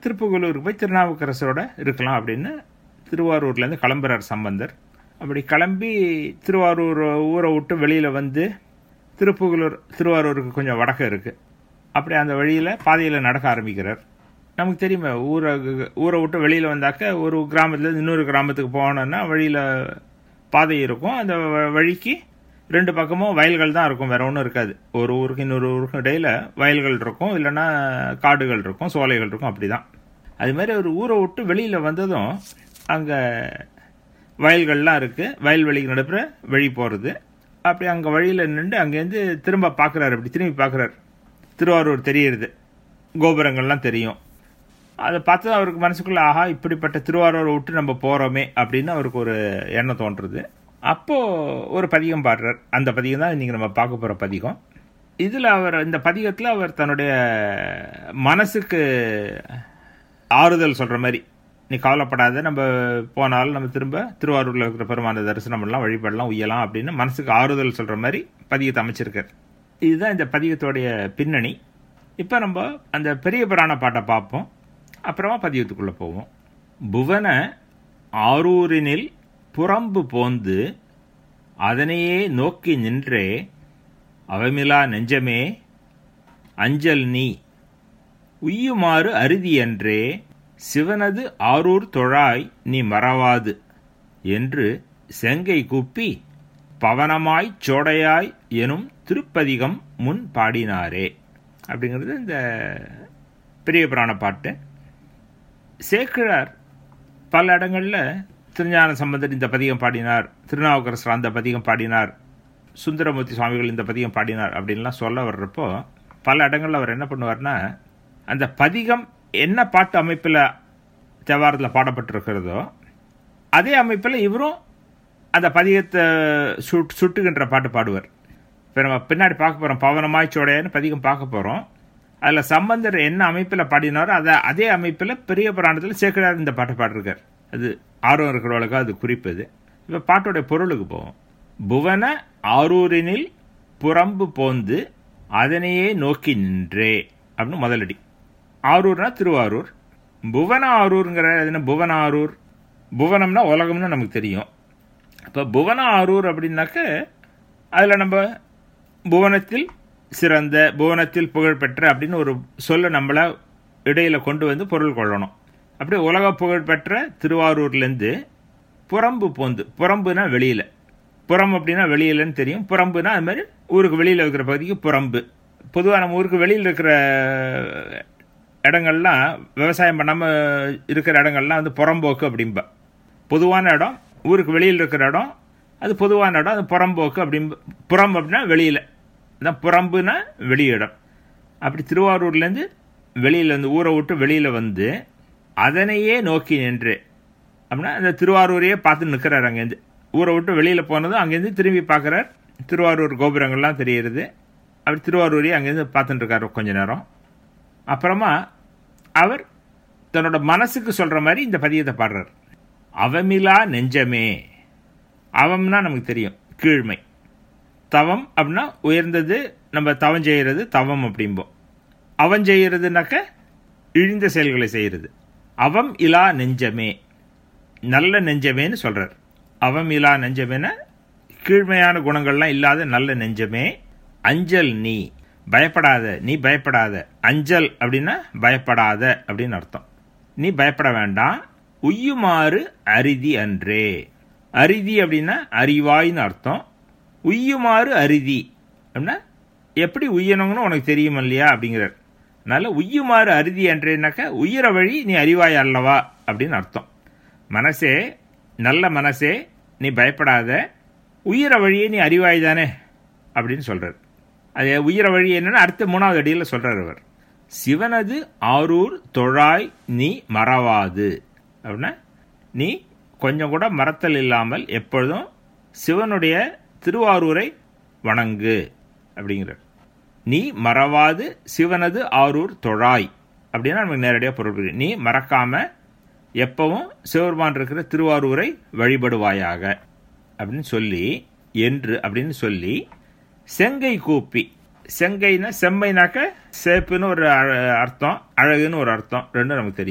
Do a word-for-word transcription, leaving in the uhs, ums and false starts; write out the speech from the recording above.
திருப்புகலூருக்கு போய் திருநாவுக்கரசரோட இருக்கலாம் அப்படின்னு திருவாரூர்லேருந்து கிளம்புறார் சம்பந்தர். அப்படி கிளம்பி திருவாரூர் ஊரை விட்டு வெளியில் வந்து திருப்புகலூர் திருவாரூருக்கு கொஞ்சம் வடக்கு இருக்குது. அப்படி அந்த வழியில் பாதையில் நடக்க ஆரம்பிக்கிறார். நமக்கு தெரியுமே, ஊரை ஊரை விட்டு வெளியில் வந்தாக்க ஒரு கிராமத்துலேருந்து இன்னொரு கிராமத்துக்கு போனோன்னா வழியில் பாதை இருக்கும். அந்த வழிக்கு ரெண்டு பக்கமும் வயல்கள் தான் இருக்கும், வேற ஒன்றும் இருக்காது. ஒரு ஊருக்கு இன்னொரு ஊருக்கு இடையில வயல்கள் இருக்கும், இல்லைன்னா காடுகள் இருக்கும், சோலைகள் இருக்கும். அப்படி தான். அது மாதிரி ஒரு ஊரை விட்டு வெளியில் வந்ததும் அங்கே வயல்கள்லாம் இருக்குது. வயல்வெளிக்கு நடுப்புற வழி போகிறது. அப்படி அங்கே வழியில் நின்று அங்கேருந்து திரும்ப பார்க்குறாரு. அப்படி திரும்பி பார்க்குறாரு. திருவாரூர் தெரியுது, கோபுரங்கள்லாம் தெரியும். அதை பார்த்து அவருக்கு மனசுக்குள்ள ஆஹா, இப்படிப்பட்ட திருவாரூரை விட்டு நம்ம போகிறோமே அப்படின்னு அவருக்கு ஒரு எண்ணம் தோன்றுறது. அப்போது ஒரு பதிகம் பாடுறார். அந்த பதிகம் தான் இன்றைக்கி நம்ம பார்க்க போகிற பதிகம். இதில் அவர் இந்த பதிகத்தில் அவர் தன்னுடைய மனசுக்கு ஆறுதல் சொல்கிற மாதிரி, நீ கவலைப்படாத, நம்ம போனாலும் நம்ம திரும்ப திருவாரூரில் இருக்கிற பெருமான தரிசனம் பண்ணலாம், வழிபடலாம், உய்யலாம் அப்படின்னு மனசுக்கு ஆறுதல் சொல்கிற மாதிரி பதிகத்தை அமைச்சிருக்கார். இதுதான் இந்த பதிகத்தோடைய பின்னணி. இப்போ நம்ம அந்த பெரிய புராண பாட்டை பார்ப்போம், அப்புறமா பதிகத்துக்குள்ளே போவோம். புவன ஆரூரினில் புறம்பு போந்து அதனையே நோக்கி நின்றே அவமிலா நெஞ்சமே அஞ்சல் நீ உய்யுமாறு அருதியன்றே சிவனது ஆரூர் தொழாய் நீ மறவாது என்று செங்கை கூப்பி பவனமாய்ச் சோடையாய் எனும் திருப்பதிகம் முன் பாடினாரே அப்படிங்கிறது இந்த பெரிய புராண பாட்டு. சேக்கிழார் பல இடங்களில் திருஞான சம்பந்தர் இந்த பதிகம் பாடினார், திருநாவுக்கரசர் அந்த பதிகம் பாடினார், சுந்தரமூர்த்தி சுவாமிகள் இந்த பதிகம் பாடினார் அப்படின்லாம் சொல்ல வர்றப்போ பல இடங்களில் அவர் என்ன பண்ணுவார்னா, அந்த பதிகம் என்ன பாட்டு அமைப்பில் தேவாரத்தில் பாடப்பட்டிருக்கிறதோ அதே அமைப்பில் இவரும் அந்த பதிகத்தை சுட் சுட்டுகின்ற பாட்டு பாடுவார். இப்போ நம்ம பின்னாடி பார்க்க போகிறோம், பவனமாய் சோடையான்னு பதிகம் பார்க்க போகிறோம். அதில் சம்பந்தர் என்ன அமைப்பில் பாடினாரோ அதை அதே அமைப்பில் பெரிய புராணத்தில் சேக்கிழார் இந்த பாட்டை பாடிருக்கார். அது ஆர்வம் இருக்கிறவளுக்கு அது குறிப்பது. இப்போ பாட்டோடைய பொருளுக்கு போவோம். புவன ஆரூரினில் புறம்பு போந்து அதனையே நோக்கி நின்றே அப்படின்னு முதலடி. ஆரூர்னா திருவாரூர். புவன ஆரூருங்கிற என்ன, புவன ஆரூர், புவனம்னா உலகம்னு நமக்கு தெரியும். இப்போ புவன ஆரூர் அப்படின்னாக்க அதில் நம்ம புவனத்தில் சிறந்த, புவனத்தில் புகழ்பெற்ற அப்படின்னு ஒரு சொல்ல நம்மளை இடையில கொண்டு வந்து பொருள் கொள்ளணும். அப்படியே உலக புகழ்பெற்ற திருவாரூர்லேருந்து புறம்பு போந்து, புறம்புனா வெளியில், புறம் அப்படின்னா வெளியிலன்னு தெரியும், புறம்புனா அது மாதிரி ஊருக்கு வெளியில் இருக்கிற பகுதிக்கு புறம்பு. பொதுவாக நம்ம ஊருக்கு வெளியில் இருக்கிற இடங்கள்லாம், விவசாயம் பண்ணாமல் இருக்கிற இடங்கள்லாம் வந்து புறம்போக்கு அப்படின்பா. பொதுவான இடம், ஊருக்கு வெளியில் இருக்கிற இடம் அது பொதுவான இடம், அது புறம்போக்கு அப்படின்ப. புறம் அப்படின்னா வெளியில் தான், புறம்புனா வெளியிடம். அப்படி திருவாரூர்லேருந்து வெளியில் வந்து ஊரை விட்டு வெளியில் வந்து அதனையே நோக்கி நின்று அப்படின்னா அந்த திருவாரூரையே பார்த்து நிற்கிறார். அங்கேருந்து ஊரை விட்டு வெளியில் போனதும் அங்கேருந்து திரும்பி பார்க்குறார். திருவாரூர் கோபுரங்கள்லாம் தெரிகிறது. அப்படி திருவாரூரையே அங்கேருந்து பார்த்துட்டு இருக்கார் கொஞ்ச நேரம். அப்புறமா அவர் தன்னோட மனசுக்கு சொல்கிற மாதிரி இந்த பதியத்தை பாடுறார். அவமிலா நெஞ்சமே, அவம்னா நமக்கு தெரியும் கீழ்மை, தவம் அப்படின்னா உயர்ந்தது, நம்ம தவம் செய்கிறது தவம் அப்படிம்போம். அவன் செய்கிறதுனாக்க இழிந்த செயல்களை செய்கிறது. அவம் இலா நெஞ்சமே, நல்ல நெஞ்சமேன்னு சொல்கிறார். அவம் இலா நெஞ்சமேனா கீழ்மையான குணங்கள்லாம் இல்லாத நல்ல நெஞ்சமே. அஞ்சல் நீ, பயப்படாத, நீ பயப்படாத. அஞ்சல் அப்படின்னா பயப்படாத அப்படின்னு அர்த்தம். நீ பயப்பட வேண்டாம். உய்யுமாறு அரிதி அன்றே. அரிதி அப்படின்னா அறிவாயின்னு அர்த்தம். உய்யுமாறு அரிதி அப்படின்னா எப்படி உய்யணுங்கன்னு உனக்கு தெரியும் இல்லையா அப்படிங்கிறார். அதனால உய்யுமாறு அரிதி அன்றேனாக்க உயிர வழி நீ அறிவாய் அல்லவா அப்படின்னு அர்த்தம். மனசே, நல்ல மனசே, நீ பயப்படாத, உயிர வழியே நீ அறிவாய் தானே அப்படின்னு சொல்கிறார். அது உயிர வழி என்னன்னு அடுத்த மூணாவது அடியில் சொல்கிறார் அவர். சிவனது ஆரூர் தொழாய் நீ மறவாது அப்படின்னா நீ கொஞ்சம் கூட மறத்தல் இல்லாமல் எப்பொழுதும் சிவனுடைய திருவாரூரை வணங்கு அப்படிங்கிறார். நீ மறவாது சிவனது ஆரூர் தொழாய் அப்படின்னா நமக்கு நேரடியாக பொருள். நீ மறக்காம எப்பவும் சிவபெருமான் இருக்கிற திருவாரூரை வழிபடுவாயாக அப்படின்னு சொல்லி, என்று அப்படின்னு சொல்லி செங்கை கூப்பி, செங்கைனா செம்மைனாக்க சேப்புன்னு ஒரு அர்த்தம், அழகுன்னு ஒரு அர்த்தம், ரெண்டும் நமக்கு தெரியும்.